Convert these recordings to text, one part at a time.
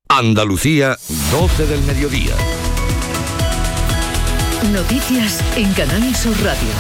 Andalucía, 12 del mediodía. Noticias en Canal Sur Radio.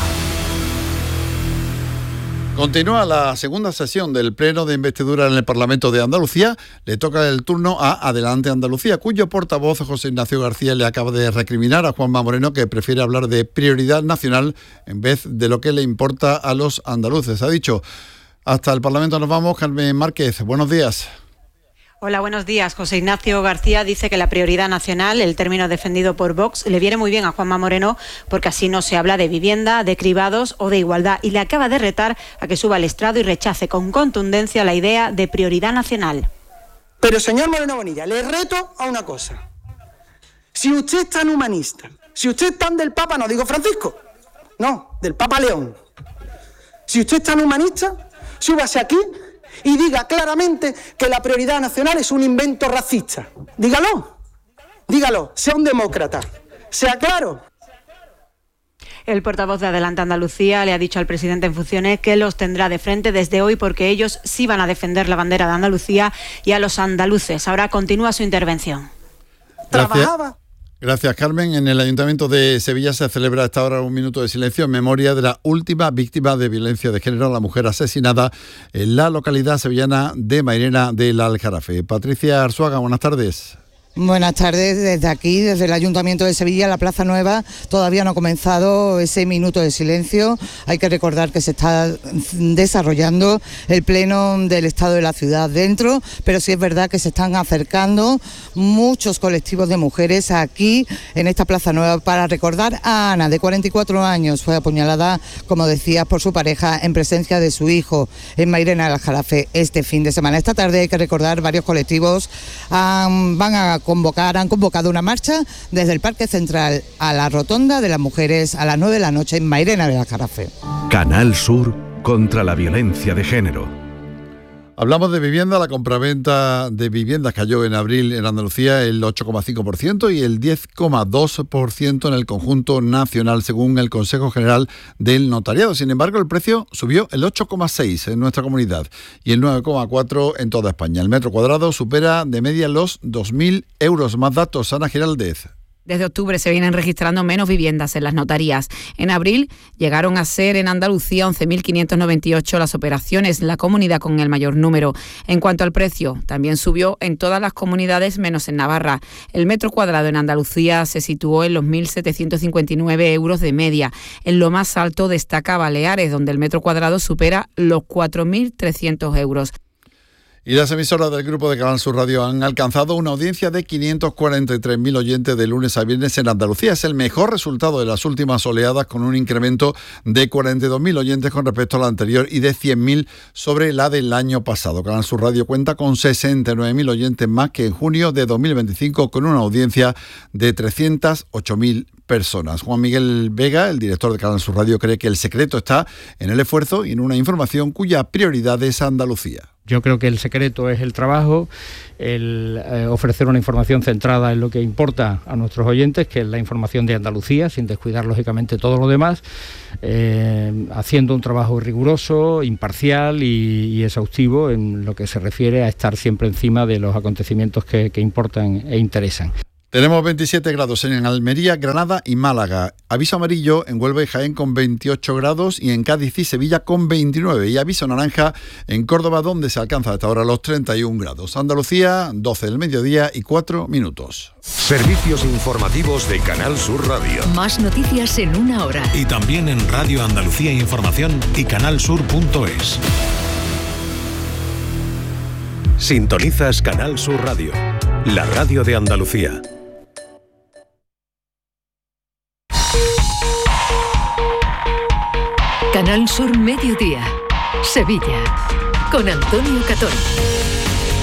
Continúa la segunda sesión del Pleno de Investidura en el Parlamento de Andalucía. Le toca el turno a Adelante Andalucía, cuyo portavoz, José Ignacio García, le acaba de recriminar a Juanma Moreno que prefiere hablar de prioridad nacional en vez de lo que le importa a los andaluces. Ha dicho: hasta el Parlamento nos vamos. Carmen Márquez, buenos días. Hola, buenos días. José Ignacio García dice que la prioridad nacional, el término defendido por Vox, le viene muy bien a Juanma Moreno porque así no se habla de vivienda, de cribados o de igualdad, y le acaba de retar a que suba al estrado y rechace con contundencia la idea de prioridad nacional. Pero, señor Moreno Bonilla, le reto a una cosa. Si usted es tan humanista, si usted es tan del Papa, no digo Francisco, no, del Papa León. Si usted es tan humanista, súbase aquí y diga claramente que la prioridad nacional es un invento racista. Dígalo, sea un demócrata, sea claro. El portavoz de Adelante Andalucía le ha dicho al presidente en funciones que los tendrá de frente desde hoy porque ellos sí van a defender la bandera de Andalucía y a los andaluces. Ahora continúa su intervención. Gracias, Carmen. En el Ayuntamiento de Sevilla se celebra a esta hora un minuto de silencio en memoria de la última víctima de violencia de género, la mujer asesinada en la localidad sevillana de Mairena del Aljarafe. Patricia Arzuaga, buenas tardes. Buenas tardes, desde aquí, desde el Ayuntamiento de Sevilla, la Plaza Nueva, todavía no ha comenzado ese minuto de silencio. Hay que recordar que se está desarrollando el pleno del Estado de la ciudad dentro, pero sí es verdad que se están acercando muchos colectivos de mujeres aquí en esta Plaza Nueva para recordar a Ana, de 44 años, fue apuñalada, como decía, por su pareja en presencia de su hijo en Mairena del Aljarafe este fin de semana. Esta tarde hay que recordar varios colectivos han convocado una marcha desde el Parque Central a la Rotonda de las Mujeres a las 9 de la noche en Mairena del Aljarafe. Canal Sur contra la violencia de género. Hablamos de vivienda. La compraventa de viviendas cayó en abril en Andalucía el 8,5% y el 10,2% en el conjunto nacional, según el Consejo General del Notariado. Sin embargo, el precio subió el 8,6% en nuestra comunidad y el 9,4% en toda España. El metro cuadrado supera de media los 2.000 euros. Más datos, Ana Giraldez. Desde octubre se vienen registrando menos viviendas en las notarías. En abril llegaron a ser en Andalucía 11.598 las operaciones, la comunidad con el mayor número. En cuanto al precio, también subió en todas las comunidades menos en Navarra. El metro cuadrado en Andalucía se situó en los 1.759 euros de media. En lo más alto destaca Baleares, donde el metro cuadrado supera los 4.300 euros. Y las emisoras del grupo de Canal Sur Radio han alcanzado una audiencia de 543.000 oyentes de lunes a viernes en Andalucía. Es el mejor resultado de las últimas oleadas, con un incremento de 42.000 oyentes con respecto a la anterior y de 100.000 sobre la del año pasado. Canal Sur Radio cuenta con 69.000 oyentes más que en junio de 2025, con una audiencia de 308.000 personas. Juan Miguel Vega, el director de Canal Sur Radio, cree que el secreto está en el esfuerzo y en una información cuya prioridad es Andalucía. Yo creo que el secreto es el trabajo, el ofrecer una información centrada en lo que importa a nuestros oyentes, que es la información de Andalucía, sin descuidar lógicamente todo lo demás, haciendo un trabajo riguroso, imparcial y exhaustivo en lo que se refiere a estar siempre encima de los acontecimientos que importan e interesan. Tenemos 27 grados en Almería, Granada y Málaga. Aviso amarillo en Huelva y Jaén con 28 grados y en Cádiz y Sevilla con 29. Y aviso naranja en Córdoba, donde se alcanza hasta ahora los 31 grados. Andalucía, 12 del mediodía y 4 minutos. Servicios informativos de Canal Sur Radio. Más noticias en una hora. Y también en Radio Andalucía Información y canalsur.es. Sintonizas Canal Sur Radio, la radio de Andalucía. Canal Sur Mediodía, Sevilla, con Antonio Catón.